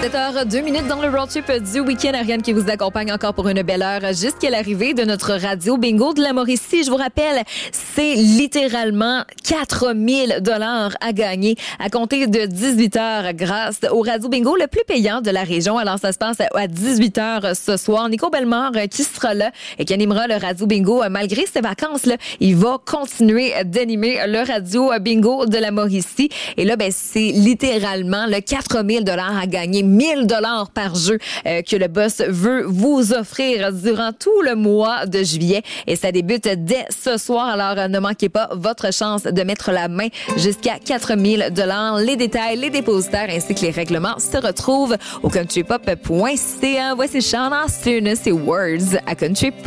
7h02 dans le road trip du week-end. Ariane qui vous accompagne encore pour une belle heure jusqu'à l'arrivée de notre radio bingo de la Mauricie. Je vous rappelle, c'est littéralement 4000 $ à gagner à compter de 18h grâce au radio bingo le plus payant de la région. Alors, ça se passe à 18h ce soir. Nico Bellemare qui sera là et qui animera le radio bingo malgré ses vacances. Il va continuer d'animer le radio bingo de la Mauricie. Et là, c'est littéralement le 4000 $ à gagner, 1000 $ par jeu que le boss veut vous offrir durant tout le mois de juillet. Et ça débute dès ce soir. Alors, ne manquez pas votre chance de mettre la main jusqu'à 4000 $. Les détails, les dépositaires ainsi que les règlements se retrouvent au countrypop.ca. Voici Sean Astin, c'est Words à Country Pop.